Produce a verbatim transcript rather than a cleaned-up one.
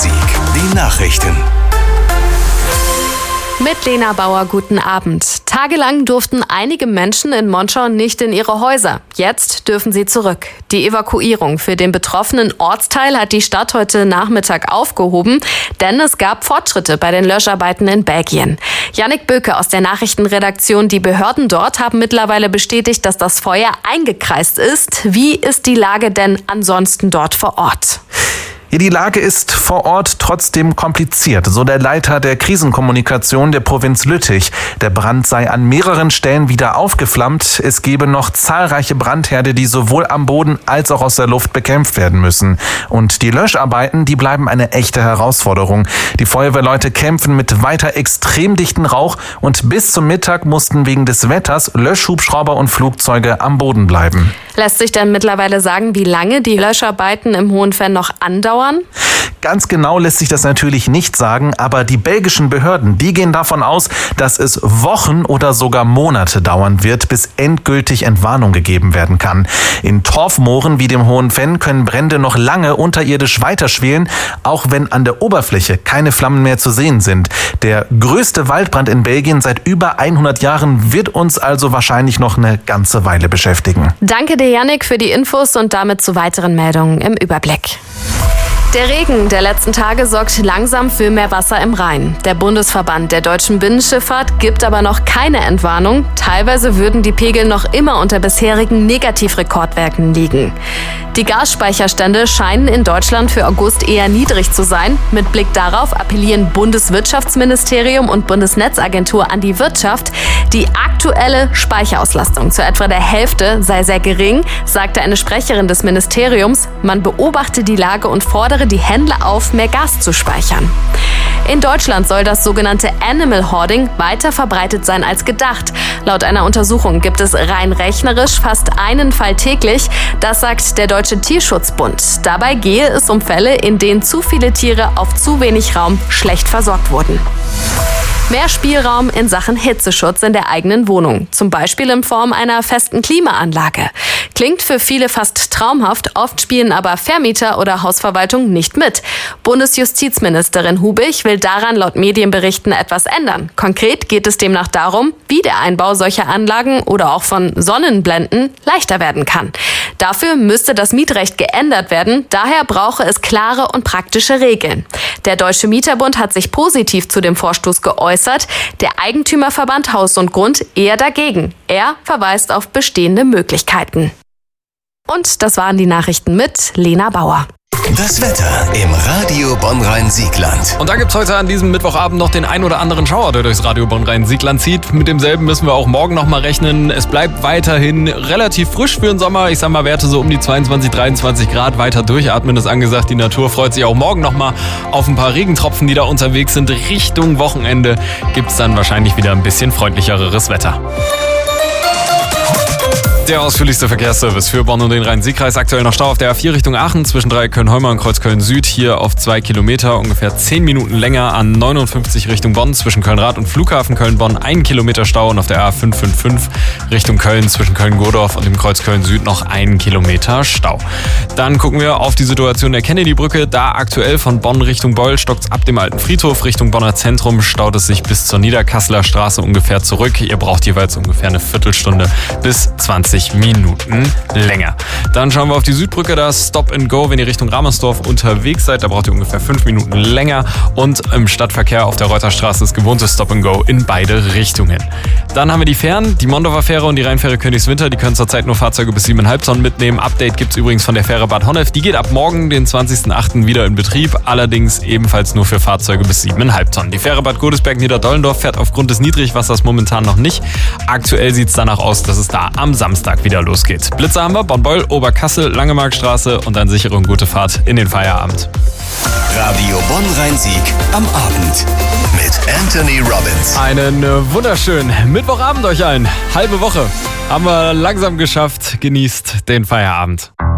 Sieg. Die Nachrichten. Mit Lena Bauer, guten Abend. Tagelang durften einige Menschen in Monschau nicht in ihre Häuser. Jetzt dürfen sie zurück. Die Evakuierung für den betroffenen Ortsteil hat die Stadt heute Nachmittag aufgehoben, denn es gab Fortschritte bei den Löscharbeiten in Belgien. Jannik Böke aus der Nachrichtenredaktion. Die Behörden dort haben mittlerweile bestätigt, dass das Feuer eingekreist ist. Wie ist die Lage denn ansonsten dort vor Ort? Ja, die Lage ist vor Ort trotzdem kompliziert, so der Leiter der Krisenkommunikation der Provinz Lüttich. Der Brand sei an mehreren Stellen wieder aufgeflammt. Es gebe noch zahlreiche Brandherde, die sowohl am Boden als auch aus der Luft bekämpft werden müssen. Und die Löscharbeiten, die bleiben eine echte Herausforderung. Die Feuerwehrleute kämpfen mit weiter extrem dichten Rauch und bis zum Mittag mussten wegen des Wetters Löschhubschrauber und Flugzeuge am Boden bleiben. Lässt sich denn mittlerweile sagen, wie lange die Löscharbeiten im Hohenvenn noch andauern? Ganz genau lässt sich das natürlich nicht sagen, aber die belgischen Behörden, die gehen davon aus, dass es Wochen oder sogar Monate dauern wird, bis endgültig Entwarnung gegeben werden kann. In Torfmooren wie dem Hohenvenn können Brände noch lange unterirdisch weiterschwelen, auch wenn an der Oberfläche keine Flammen mehr zu sehen sind. Der größte Waldbrand in Belgien seit über hundert Jahren wird uns also wahrscheinlich noch eine ganze Weile beschäftigen. Danke dir, Jannik, für die Infos und damit zu weiteren Meldungen im Überblick. Der Regen der letzten Tage sorgt langsam für mehr Wasser im Rhein. Der Bundesverband der deutschen Binnenschifffahrt gibt aber noch keine Entwarnung. Teilweise würden die Pegel noch immer unter bisherigen Negativrekordwerten liegen. Die Gasspeicherstände scheinen in Deutschland für August eher niedrig zu sein. Mit Blick darauf appellieren Bundeswirtschaftsministerium und Bundesnetzagentur an die Wirtschaft. Die aktuelle Speicherauslastung zu etwa der Hälfte sei sehr gering, sagte eine Sprecherin des Ministeriums. Man beobachte die Lage und fordere die Händler auf, mehr Gas zu speichern. In Deutschland soll das sogenannte Animal Hoarding weiter verbreitet sein als gedacht. Laut einer Untersuchung gibt es rein rechnerisch fast einen Fall täglich. Das sagt der Deutsche Tierschutzbund. Dabei gehe es um Fälle, in denen zu viele Tiere auf zu wenig Raum schlecht versorgt wurden. Mehr Spielraum in Sachen Hitzeschutz in der eigenen Wohnung, zum Beispiel in Form einer festen Klimaanlage. Klingt für viele fast traumhaft, oft spielen aber Vermieter oder Hausverwaltung nicht mit. Bundesjustizministerin Hubich will daran laut Medienberichten etwas ändern. Konkret geht es demnach darum, wie der Einbau solcher Anlagen oder auch von Sonnenblenden leichter werden kann. Dafür müsste das Mietrecht geändert werden, daher brauche es klare und praktische Regeln. Der Deutsche Mieterbund hat sich positiv zu dem Vorstoß geäußert, der Eigentümerverband Haus und Grund eher dagegen. Er verweist auf bestehende Möglichkeiten. Und das waren die Nachrichten mit Lena Bauer. Das Wetter im Radio Bonn-Rhein-Siegland. Und da gibt's heute an diesem Mittwochabend noch den ein oder anderen Schauer, der durchs Radio Bonn-Rhein-Siegland zieht. Mit demselben müssen wir auch morgen noch mal rechnen. Es bleibt weiterhin relativ frisch für den Sommer. Ich sag mal, Werte so um die zweiundzwanzig, dreiundzwanzig Grad. Weiter durchatmen ist angesagt. Die Natur freut sich auch morgen noch mal auf ein paar Regentropfen, die da unterwegs sind. Richtung Wochenende gibt's dann wahrscheinlich wieder ein bisschen freundlicheres Wetter. Der ausführlichste Verkehrsservice für Bonn und den Rhein-Sieg-Kreis. Aktuell noch Stau auf der A vier Richtung Aachen zwischen Dreieck-Köln-Holmer und Kreuzköln-Süd. Hier auf zwei Kilometer, ungefähr zehn Minuten länger. An neunundfünfzig Richtung Bonn zwischen Köln-Rad und Flughafen Köln-Bonn ein Kilometer Stau. Und auf der A fünf fünf fünf Richtung Köln zwischen Köln-Godorf und dem Kreuz Köln-Süd noch ein Kilometer Stau. Dann gucken wir auf die Situation der Kennedy-Brücke. Da aktuell von Bonn Richtung Beul stockt's ab dem Alten Friedhof. Richtung Bonner Zentrum staut es sich bis zur Niederkasseler Straße ungefähr zurück. Ihr braucht jeweils ungefähr eine Viertelstunde bis zwanzig Minuten länger. Dann schauen wir auf die Südbrücke, da Stop and Go, wenn ihr Richtung Ramersdorf unterwegs seid, da braucht ihr ungefähr fünf Minuten länger. Und im Stadtverkehr auf der Reuterstraße ist gewohntes Stop and Go in beide Richtungen. Dann haben wir die Fähren, die Mondorfer Fähre und die Rheinfähre Königswinter, die können zurzeit nur Fahrzeuge bis sieben Komma fünf Tonnen mitnehmen. Update gibt's übrigens von der Fähre Bad Honnef, die geht ab morgen, den zwanzigsten achten wieder in Betrieb, allerdings ebenfalls nur für Fahrzeuge bis sieben Komma fünf Tonnen. Die Fähre Bad Godesberg-Niederdollendorf fährt aufgrund des Niedrigwassers momentan noch nicht. Aktuell sieht's danach aus, dass es da am Samstag wieder losgeht. Blitzer haben wir, Bonn-Beul, Oberkassel, Langemarkstraße und dann sichere und gute Fahrt in den Feierabend. Radio Bonn-Rhein-Sieg am Abend mit Anthony Robbins. Einen wunderschönen Mittwochabend euch allen. Halbe Woche haben wir langsam geschafft. Genießt den Feierabend.